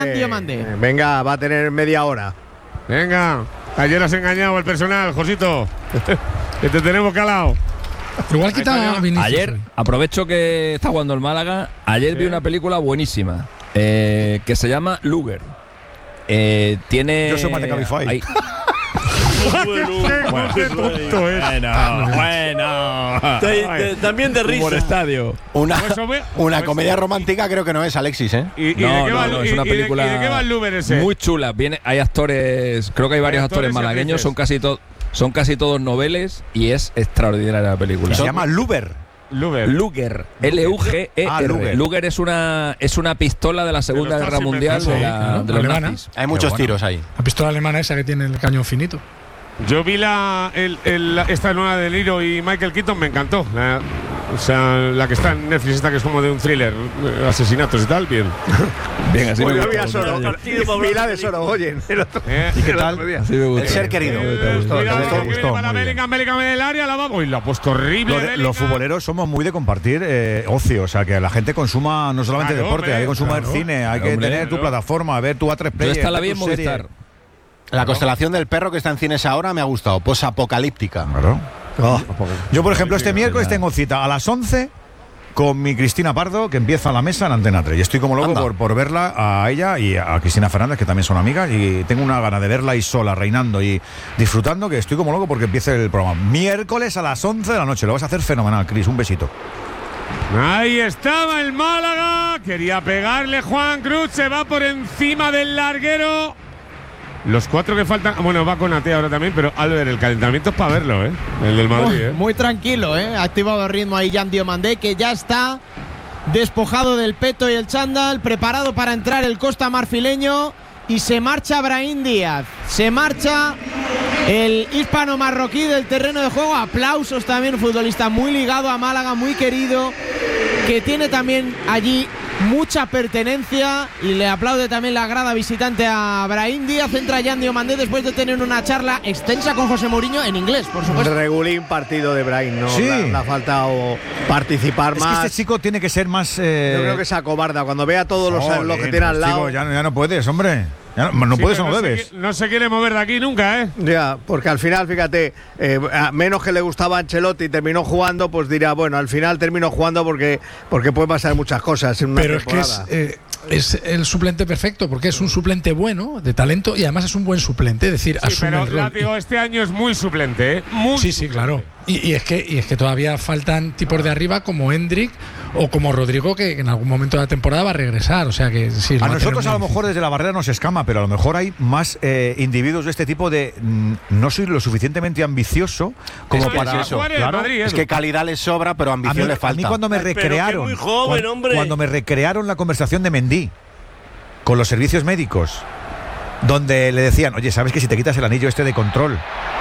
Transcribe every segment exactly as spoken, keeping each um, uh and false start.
Diomandé. Eh, venga, va a tener media hora. Venga, ayer has engañado al personal, Josito. Que te tenemos calado. Igual quita Vinicius. Ayer, aprovecho que está jugando el Málaga. Ayer vi una película buenísima eh, que se llama Luger. Eh, tiene. Yo soy más de Cabify. Hay, bueno, qué tonto es. Bueno, bueno. Te- te- también de risa. Humor estadio. Una, Pues hombre, una pues- comedia romántica creo que no es, Alexis, ¿eh? ¿Y, y No, de qué no, va, no, y- es una y de- película ¿Y de qué va el Luber ese? muy chula. Viene, hay actores, creo que hay varios Hay actores, actores y malagueños, actrices. son casi todos, son casi todos noveles y es extraordinaria la película. Y se llama Luber. Luber. Luger, L U G E R. Ah, Luger. Luger es una es una pistola de la Segunda los Guerra nazis, Mundial me de, la- claro, de los alemana. nazis. Hay muchos bueno. tiros ahí. La pistola alemana esa que tiene el cañón finito. Yo vi la el, el- la- esta nueva de Niro y Michael Keaton, me encantó. La, o sea, la que está en Netflix, esta que es como de un thriller, eh, asesinatos y tal, bien. Bien, así me Yo gusta. vi a Soro, vi la de Soro, oye. Eh, ¿Y qué tal? Así me gusta. El ser querido. eh, gustó, cuidado, te gustó, que viene gustó, para muy bien. Bellingham, Bellingham en el área, la va. Uy, la ha puesto horrible. Lo de- Bellingham. los futboleros somos muy de compartir eh, ocio, o sea, que la gente consuma no solamente Claro, deporte, hombre, hay que consumar claro. cine, hay que Hombre, tener tu claro. plataforma, ver tu A tres Yo Player. esta la ver vi en tu serie. Movistar. La constelación del perro que está en cines ahora me ha gustado. Posapocalíptica. Claro. Oh. Yo, por ejemplo, este miércoles tengo cita a las once con mi Cristina Pardo, que empieza la mesa en Antena tres. Y estoy como loco Anda. por, por verla a ella y a Cristina Fernández, que también son amigas. Y tengo una gana de verla ahí sola, reinando y disfrutando, que estoy como loco porque empiece el programa. Miércoles a las once de la noche. Lo vas a hacer fenomenal, Cris. Un besito. Ahí estaba el Málaga. Quería pegarle Juan Cruz. Se va por encima del larguero. Los cuatro que faltan. Bueno, va con Ate ahora también, pero Albert, el calentamiento es para verlo, ¿eh? El del Madrid, Muy, ¿eh? muy tranquilo, ¿eh? Ha activado el ritmo ahí Jan Diomandé, que ya está despojado del peto y el chándal, preparado para entrar el Costa Marfileño. Y se marcha Brahim Díaz. Se marcha el hispano-marroquí del terreno de juego. Aplausos también, un futbolista muy ligado a Málaga, muy querido, que tiene también allí mucha pertenencia, y le aplaude también la grada visitante a Brahim Díaz. Entra Jan Diomandé después de tener una charla extensa con José Mourinho en inglés, por Un supuesto. regulín partido de Brahim, ¿no? Sí. Le, le ha faltado participar Es más. que este chico tiene que ser más. eh, Yo creo que se acobarda. Cuando vea todos los, joder, los que tiene al pues, lado. chico, ya, no- ya no puedes, hombre. Ya no, no Sí, puedes o pero no se debes. qui- No se quiere mover de aquí nunca, ¿eh? Ya, porque al final, fíjate, eh, a menos que le gustaba a Ancelotti y terminó jugando, pues dirá, bueno, al final terminó jugando porque, porque puede pasar muchas cosas en una Pero es que es, temporada. eh, es el suplente perfecto, porque es un suplente bueno, de talento, y además es un buen suplente. Es decir, Sí, asume pero el rol. Látigo este año es muy suplente, ¿eh? Muy Sí, sí, claro. Y, y es que, y es que todavía faltan tipos de arriba como Hendrik o como Rodrigo, que en algún momento de la temporada va a regresar. O sea que sí, lo A va nosotros tener a lo muy mejor desde la barrera nos escama, pero a lo mejor hay más eh, individuos de este tipo de mm, no soy lo suficientemente ambicioso como Eso es para eso. Jugar en el Claro. Madrid, Es que calidad le sobra, pero A mí, ambición le a mí falta. cuando me Ay, pero que recrearon, muy joven, cuan- hombre. cuando me recrearon la conversación de Mendy con los servicios médicos, donde le decían, oye, sabes que si te quitas el anillo este de control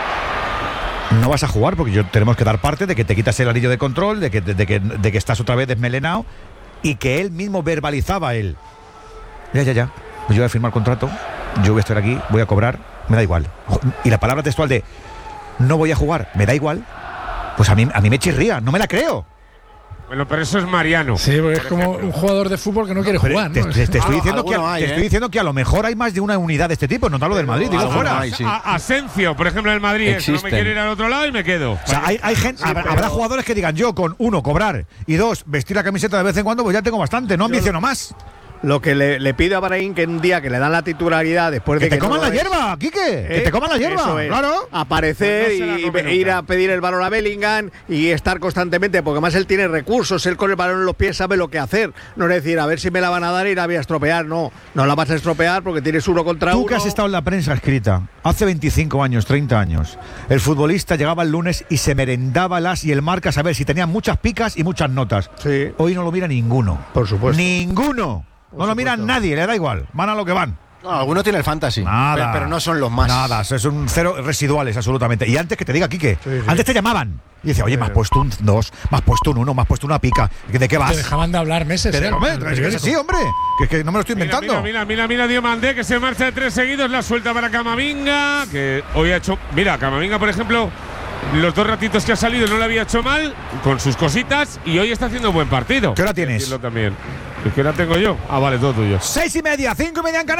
no vas a jugar, porque yo tenemos que dar parte de que te quitas el anillo de control, de que, de, de que, de que estás otra vez desmelenado, y que él mismo verbalizaba él. Ya, ya, ya. Pues yo voy a firmar contrato, yo voy a estar aquí, voy a cobrar, me da igual. Y la palabra textual de no voy a jugar, me da igual, pues a mí, a mí me chirría, no me la creo. Bueno, pero eso es Mariano. Sí, porque es por como ejemplo. un jugador de fútbol que no quiere Pero jugar. te, ¿no? te- te estoy, Algo- diciendo que, alguno a- hay, te ¿eh? estoy diciendo que a lo mejor hay más de una unidad de este tipo, no te hablo del Madrid, digo alguno fuera. hay, sí. A- Asencio, por ejemplo, en el Madrid, es, no me Existen. quiero ir al otro lado y me quedo. O sea, hay, hay gente, habrá, habrá jugadores que digan, yo con uno cobrar y dos vestir la camiseta de vez en cuando, pues ya tengo bastante, no ambiciono más. Lo que le, le pido a Brahim que un día que le dan la titularidad después Que de que te coman no la lo es, hierba, Quique, que ¿eh? te coman la hierba, Eso es. claro. Aparecer Pues no se la y, come y ir nunca. a pedir el balón a Bellingham y estar constantemente, porque además él tiene recursos, él con el balón en los pies sabe lo que hacer. No es decir, a ver si me la van a dar y la voy a estropear. No, no la vas a estropear porque tienes uno contra Tú uno. que has estado en la prensa escrita hace veinticinco años, treinta años, el futbolista llegaba el lunes y se merendaba las y el marca a saber si tenía muchas picas y muchas notas. Sí. Hoy no lo mira ninguno. Por supuesto. Ninguno. No lo mira nadie, le da igual. Van a lo que van. No, alguno tiene el fantasy, Nada. pero, pero no son los más. Nada, son cero residuales, absolutamente. Y antes que te diga, Quique, Sí, sí. antes te llamaban. Y decía, oye, me has puesto un dos, me has puesto un uno, me has puesto una pica. ¿De qué vas? Te dejaban de hablar meses. Te- ¿eh? hombre, En el es que periódico. sí, hombre. Que es que no me lo estoy Mira, inventando. Mira, mira, mira, mira Diomandé, que se marcha de tres seguidos, la suelta para Camavinga, que hoy ha hecho. Mira, Camavinga, por ejemplo, los dos ratitos que ha salido no lo había hecho mal, con sus cositas, y hoy está haciendo un buen partido. ¿Qué hora tienes? Decirlo también. Es que la tengo yo. Ah, vale, todo tuyo. Seis y media, cinco y media en Canarias.